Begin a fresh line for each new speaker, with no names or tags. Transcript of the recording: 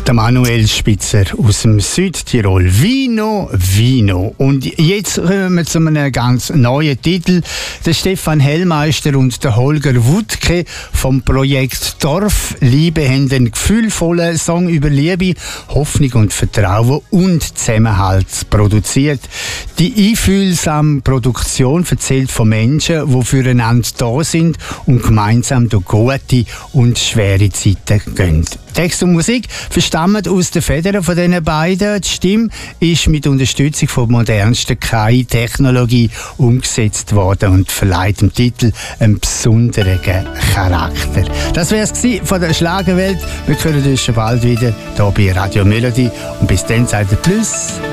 Der Manuel Spitzer aus dem Südtirol. Vino, Vino. Und jetzt kommen wir zu einem ganz neuen Titel. Der Stefan Hellmeister und der Holger Wuttke vom Projekt Dorfliebe haben einen gefühlvollen Song über Liebe, Hoffnung und Vertrauen und Zusammenhalt produziert. Die einfühlsame Produktion erzählt von Menschen, die füreinander da sind und gemeinsam durch gute und schwere Zeiten gehen. Text und Musik verstammen aus den Federn von diesen beiden. Die Stimme ist mit Unterstützung von modernster KI-Technologie umgesetzt worden und verleiht dem Titel einen besonderen Charakter. Das wäre es von der Schlagerwelt. Wir hören uns schon bald wieder hier bei Radio Melody. Und bis dann sagt ihr Tschüss.